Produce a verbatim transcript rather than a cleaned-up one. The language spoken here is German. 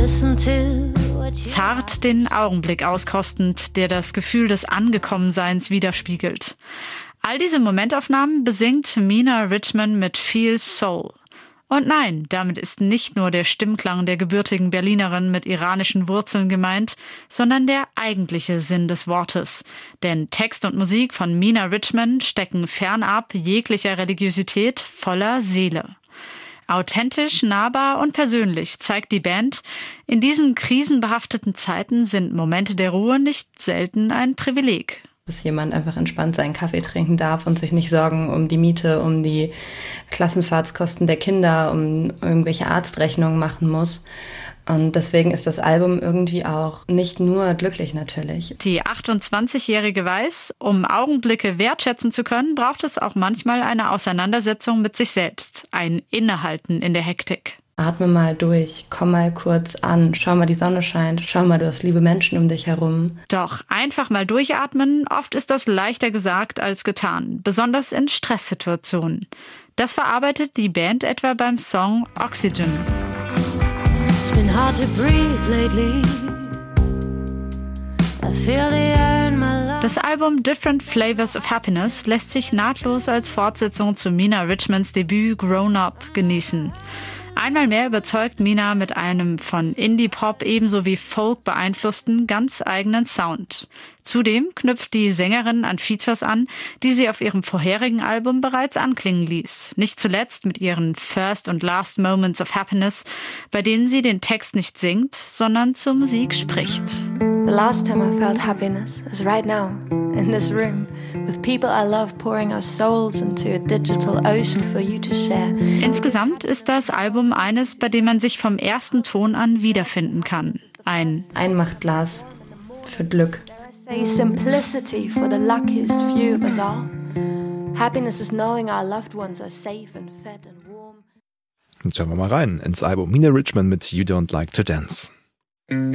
Zart den Augenblick auskostend, der das Gefühl des Angekommenseins widerspiegelt. All diese Momentaufnahmen besingt Mina Richman mit viel Soul. Und nein, damit ist nicht nur der Stimmklang der gebürtigen Berlinerin mit iranischen Wurzeln gemeint, sondern der eigentliche Sinn des Wortes. Denn Text und Musik von Mina Richman stecken fernab jeglicher Religiosität voller Seele. Authentisch, nahbar und persönlich zeigt die Band, in diesen krisenbehafteten Zeiten sind Momente der Ruhe nicht selten ein Privileg. Dass jemand einfach entspannt seinen Kaffee trinken darf und sich nicht Sorgen um die Miete, um die Klassenfahrtskosten der Kinder, um irgendwelche Arztrechnungen machen muss. Und deswegen ist das Album irgendwie auch nicht nur glücklich natürlich. Die achtundzwanzigjährige weiß, um Augenblicke wertschätzen zu können, braucht es auch manchmal eine Auseinandersetzung mit sich selbst, ein Innehalten in der Hektik. Atme mal durch, komm mal kurz an, schau mal, die Sonne scheint, schau mal, du hast liebe Menschen um dich herum. Doch einfach mal durchatmen, oft ist das leichter gesagt als getan, besonders in Stresssituationen. Das verarbeitet die Band etwa beim Song Oxygen. It's been hard to breathe lately. I feel the air in my lungs. Das Album Different Flavors of Happiness lässt sich nahtlos als Fortsetzung zu Mina Richmans Debüt Grown Up genießen. Einmal mehr überzeugt Mina mit einem von Indie-Pop ebenso wie Folk beeinflussten, ganz eigenen Sound. Zudem knüpft die Sängerin an Features an, die sie auf ihrem vorherigen Album bereits anklingen ließ. Nicht zuletzt mit ihren First und Last Moments of Happiness, bei denen sie den Text nicht singt, sondern zur Musik spricht. The last time I felt happiness is right now, in this room, with people I love pouring our souls into a digital ocean for you to share. Insgesamt ist das Album eines, bei dem man sich vom ersten Ton an wiederfinden kann. Ein Einmachtglas für Glück. Say simplicity for the luckiest few of us all. Happiness is knowing our loved ones are safe and fed and warm. Und schauen wir mal rein ins Album Mina Richman mit You Don't Like to Dance.